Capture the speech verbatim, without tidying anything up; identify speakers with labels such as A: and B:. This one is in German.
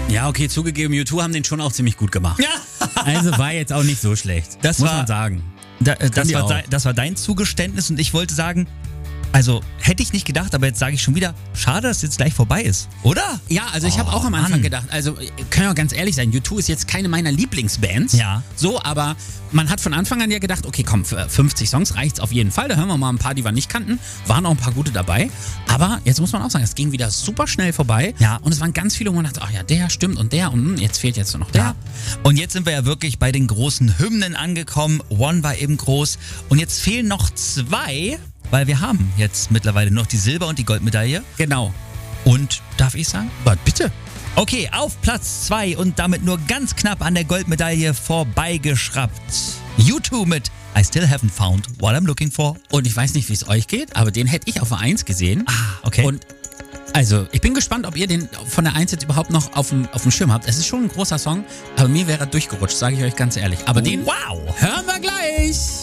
A: Ja, okay, zugegeben, U zwei haben den schon auch ziemlich gut gemacht.
B: Ja.
A: Also war jetzt auch nicht so schlecht.
B: Das
A: muss
B: war-
A: man sagen.
B: Da, äh, das,
A: die
B: war
A: auch.
B: dein, das war dein Zugeständnis und ich wollte sagen, also hätte ich nicht gedacht, aber jetzt sage ich schon wieder, schade, dass es jetzt gleich vorbei ist, oder?
A: Ja, also ich habe
B: Oh,
A: auch am Anfang
B: Mann.
A: gedacht, also können wir ganz ehrlich sein, U zwei ist jetzt keine meiner Lieblingsbands.
B: Ja.
A: So, aber man hat von Anfang an ja gedacht, okay, komm, für fünfzig Songs reicht's auf jeden Fall. Da hören wir mal ein paar, die wir nicht kannten. Waren auch ein paar gute dabei. Aber jetzt muss man auch sagen, es ging wieder super schnell vorbei.
B: Ja.
A: Und es waren ganz viele, wo man dachte, ach ja, der stimmt und der und hm, jetzt fehlt jetzt nur noch der.
B: Ja. Und jetzt sind wir ja wirklich bei den großen Hymnen angekommen. One war eben groß. Und jetzt fehlen noch zwei, weil wir haben jetzt mittlerweile noch die Silber- und die Goldmedaille.
A: Genau.
B: Und, darf ich sagen?
A: Aber bitte.
B: Okay, auf Platz zwei und damit nur ganz knapp an der Goldmedaille vorbeigeschraubt. U zwei mit I Still Haven't Found What I'm Looking For.
A: Und ich weiß nicht, wie es euch geht, aber den hätte ich auf der eins gesehen.
B: Ah, okay.
A: Und also, ich bin gespannt, ob ihr den von der eins jetzt überhaupt noch auf dem, auf dem Schirm habt. Es ist schon ein großer Song, aber mir wäre er durchgerutscht, sage ich euch ganz ehrlich. Aber den
B: wow!
A: hören wir gleich.